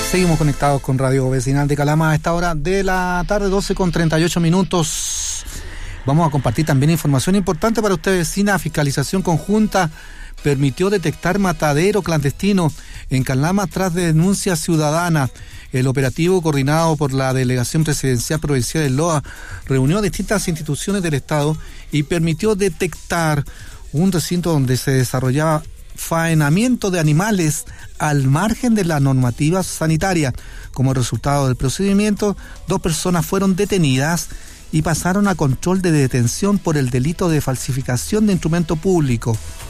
Seguimos conectados con Radio Vecinal de Calama a esta hora de la tarde, 12:38. Vamos a compartir también información importante para usted, vecina. Fiscalización conjunta permitió detectar matadero clandestino en Calama tras denuncias ciudadanas. El operativo, coordinado por la Delegación Presidencial Provincial del LOA, reunió a distintas instituciones del Estado y permitió detectar un recinto donde se desarrollaba faenamiento de animales al margen de la normativa sanitaria. Como resultado del procedimiento, 2 personas fueron detenidas y pasaron a control de detención por el delito de falsificación de instrumento público.